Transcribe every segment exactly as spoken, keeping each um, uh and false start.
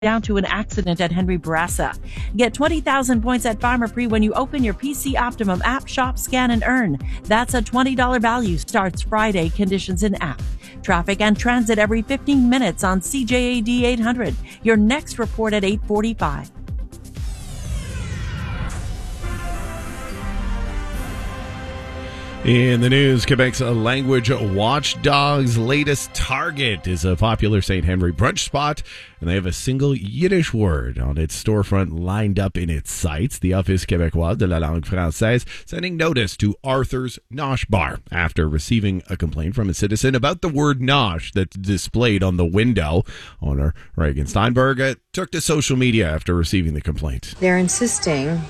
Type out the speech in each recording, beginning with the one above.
down to an accident at Henry Bourassa. Get twenty thousand points at Pharmaprix when you open your P C Optimum app, shop, scan, and earn. That's a twenty dollars value. Starts Friday. Conditions in app. Traffic and transit every fifteen minutes on C J A D eight hundred. Your next report at eight forty-five. In the news, Quebec's language watchdog's latest target is a popular Saint Henry brunch spot, and they have a single Yiddish word on its storefront lined up in its sights. The Office Québécois de la langue française sending notice to Arthur's Nosh Bar after receiving a complaint from a citizen about the word nosh that's displayed on the window. Owner Reagan Steinberg uh, took to social media after receiving the complaint. They're insisting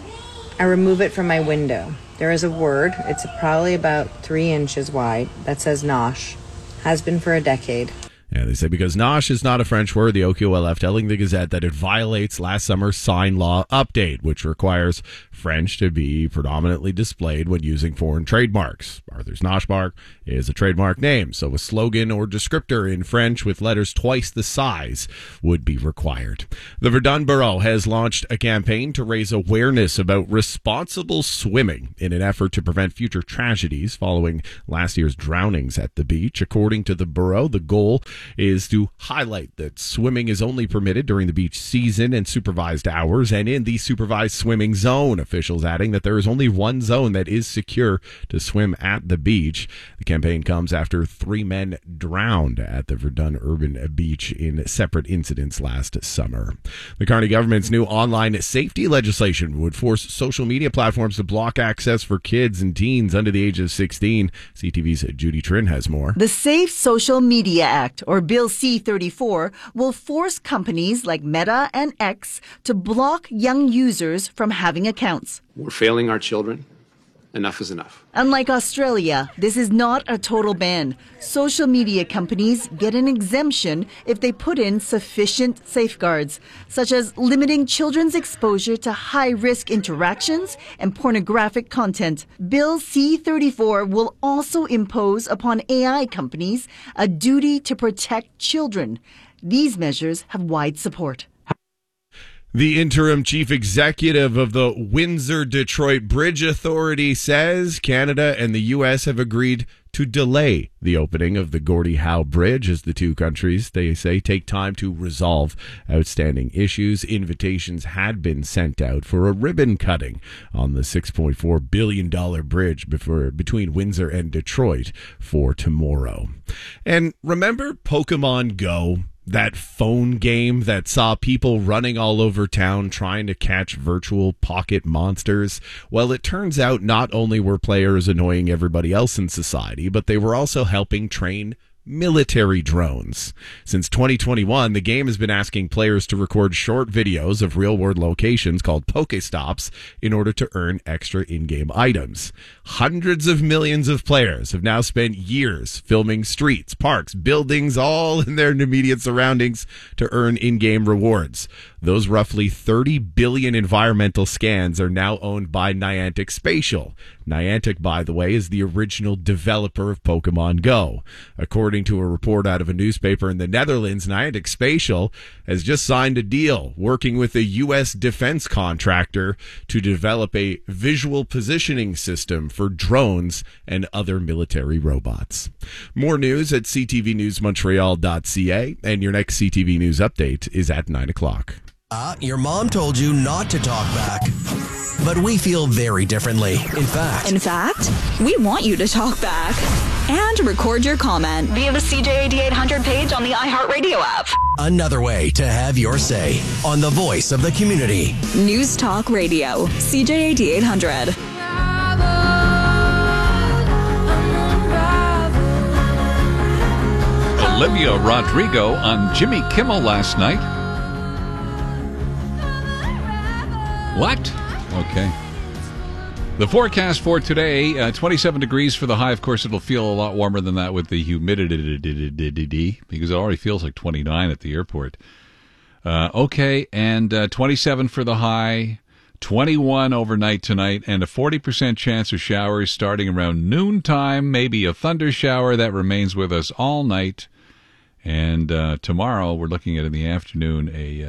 I remove it from my window. There is a word, it's probably about three inches wide, that says nosh. Has been for a decade. Yeah, they say because nosh is not a French word, the O Q L F telling the Gazette that it violates last summer's sign law update, which requires French to be predominantly displayed when using foreign trademarks. Arthur's Nosh Bar is a trademark name, so a slogan or descriptor in French with letters twice the size would be required. The Verdun Borough has launched a campaign to raise awareness about responsible swimming in an effort to prevent future tragedies following last year's drownings at the beach. According to the borough, the goal is to highlight that swimming is only permitted during the beach season and supervised hours and in the supervised swimming zone. Officials adding that there is only one zone that is secure to swim at the beach. The campaign comes after three men drowned at the Verdun Urban Beach in separate incidents last summer. The Carney government's new online safety legislation would force social media platforms to block access for kids and teens under the age of sixteen. C T V's Judy Trin has more. The Safe Social Media Act, or Bill C thirty-four, will force companies like Meta and X to block young users from having accounts. We're failing our children. Enough is enough. Unlike Australia, this is not a total ban. Social media companies get an exemption if they put in sufficient safeguards, such as limiting children's exposure to high-risk interactions and pornographic content. Bill C thirty-four will also impose upon A I companies a duty to protect children. These measures have wide support. The interim chief executive of the Windsor-Detroit Bridge Authority says Canada and the U S have agreed to delay the opening of the Gordie Howe Bridge as the two countries, they say, take time to resolve outstanding issues. Invitations had been sent out for a ribbon cutting on the six point four billion dollars bridge before, between Windsor and Detroit for tomorrow. And remember Pokemon Go? That phone game that saw people running all over town trying to catch virtual pocket monsters? Well, it turns out not only were players annoying everybody else in society, but they were also helping train military drones. Since twenty twenty-one, the game has been asking players to record short videos of real-world locations called Pokestops in order to earn extra in-game items. Hundreds of millions of players have now spent years filming streets, parks, buildings, all in their immediate surroundings to earn in-game rewards. Those roughly thirty billion environmental scans are now owned by Niantic Spatial. Niantic, by the way, is the original developer of Pokemon Go. According to a report out of a newspaper in the Netherlands, Niantic Spatial has just signed a deal working with a U S defense contractor to develop a visual positioning system for drones and other military robots. More news at c t v news montreal dot c a, and your next C T V News update is at nine o'clock. Uh, your mom told you not to talk back, but we feel very differently. In fact, In fact, we want you to talk back and record your comment via the C J A D eight hundred page on the iHeartRadio app. another way to have your say on the voice of the community. News Talk Radio, C J A D eight hundred. Olivia Rodrigo on Jimmy Kimmel last night. What? Okay. The forecast for today, uh, twenty-seven degrees for the high. Of course, it'll feel a lot warmer than that with the humidity, because it already feels like twenty-nine at the airport. Uh, okay, and uh, twenty-seven for the high, twenty-one overnight tonight, and a forty percent chance of showers starting around noontime, maybe a thunder shower that remains with us all night. And uh, tomorrow we're looking at in the afternoon a